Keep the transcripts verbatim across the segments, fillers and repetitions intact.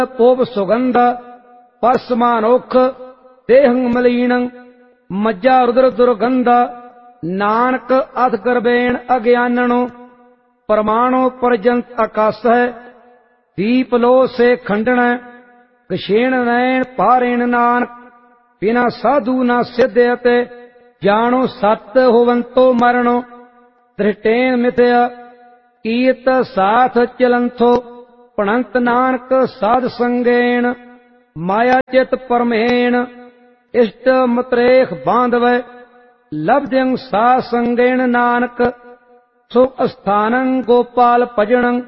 pope सुगंध परसमानोख देहं मलीनं मज्जा रुद्र दुर्गंध नानक अध करबेण अज्ञाननो परमाणु पर्यंत आकाश है दीप लो से खंडन कशेण नैन पारेण नानक बिना साधु न सिद्धयते जानो सत होवंतो मरणो दृष्टेन मिथ्या कीत साथ चलंथो पणंत नानक साध संगेण माया चित परमेण इष्ट मतरेख बांधवै लब्ध्यं सा संगेण नानक सो अस्थानं गोपाल भजनं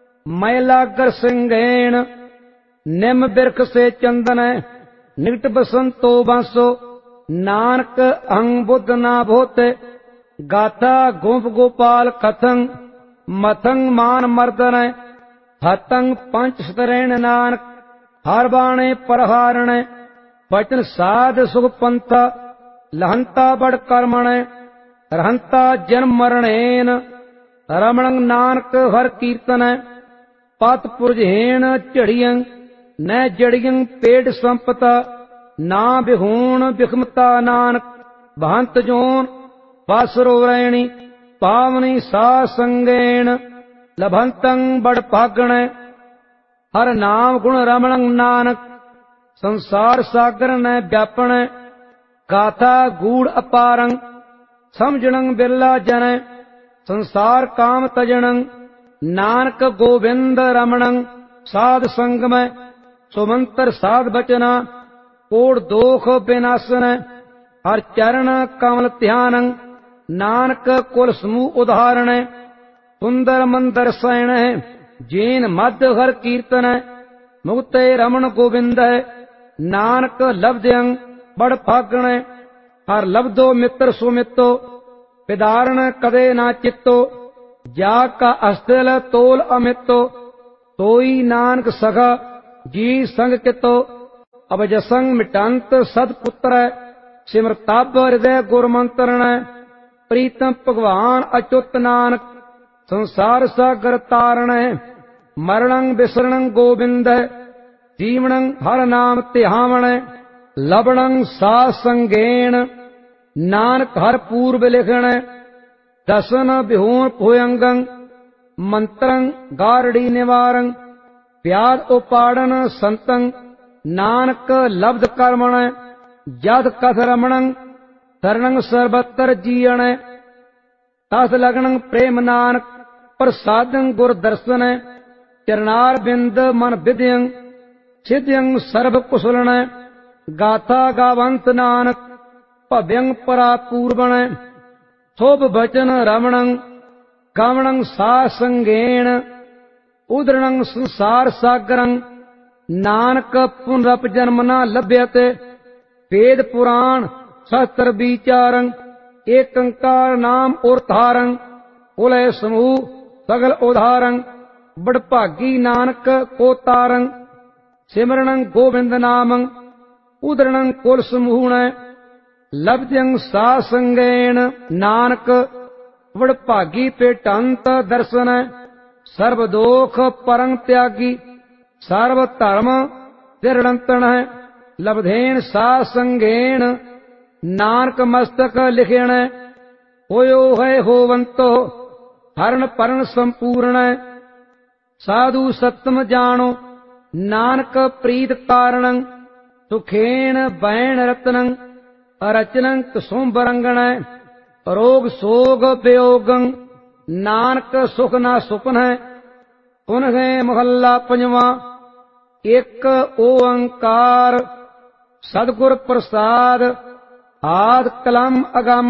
मैलागर सिंहेण निम बिरख से चंदन निकट बसंतो बांसो नानक अहं बुद्ध ना भोते गाथा गोप गोपाल कथं मथं मान मर्दन हतं पंच स्तरेण नानक हर बाणे परहारण वचन साध सुख पंथ लहंता बड़ कर्मण रहंता जन्म मरणेन रमणं नानक हर कीर्तन पत पुरजहेण झड़ियं न जड़ियं पेट संपता ना बिहूण बिखमता नानक भांत जोन वासरोवरैणी पावनी सा संगेण लभंतं बड़ भागण हर नाम गुण रमणं नानक संसार सागर न व्यापण गाथा गूढ़ अपारं समझणं बिरला जन संसार काम तजणं नानक गोविंद रमणं साध संगम सुमंतर साध बचना कोड़ दोख विनाशन हर चरण कमल ध्यानं नानक कुल समूह उदाहरण सुंदर मंदर सैन जैन मध्य हर कीर्तन मुक्ते रमण गोविंद नानक लब्ध्यं बड़ भागण हर लब्धो मित्र सुमितो विदारण कदे ना चित्तो जा का अस्थिल तोल अमितो तोई नानक सखा जी संग कितो अभजसंग मिटांत सदपुत्र सिमरताब हृदय गुरमंत्रण प्रीतम भगवान अच्युत नानक संसार सागर तारण मरणं विसरणं गोविंद जीवनं हर नाम तिहावण लबणं सा संगेण नानक हर पूर्व लिखण दसन बिहूण भुयंगं मंत्रं गारड़ी निवारं व्याध उपाड़न संतं नानक लब्ध कर्मण जद कथ रमणं शरणं सर्वत्र जीयण तस लगणं प्रेम नानक प्रसादं गुर दर्शन चरणार बिंद मन विद्यं सिद्ध्यं सर्व कुशलण गाथा गावंत नानक भव्यं परा पूर्वण शोभ वचन रमणं गावणं सा संगेण उदरणं संसार सागरं नानक पुनरप जन्म न लभ्यते वेद पुराण शास्त्र विचारं एकंकार नाम उरधारं उलय समूह सगल उदारं बड़ भागी नानक को तारं सिमरणं गोविंद नामं उदरणं कुल समूहण लब्ध्यं सा संगेण नानक बड़ भागी पेटंत दर्शन सर्व दोख परं त्यागी सर्व धर्म दृढ़ंतन लब्धेन सा संगेण नानक मस्तक लिखेण होयो है होवंतो हरण परण संपूर्ण साधु सत्तम जानो नानक प्रीत कारणं सुखेन बैण रत्नं अरचनं कुसुम्बरंगण रोग सोग वियोगं नानक सुख ना सुपन पुनः महल्ला पंजवा एक ओंकार सदगुर प्रसाद आद कलम अगम